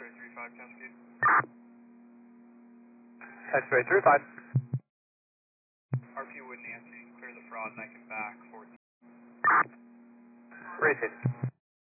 35 Cascade. X-ray 35. RP Wood Nancy, clear the fraud and I can back 14. Racing.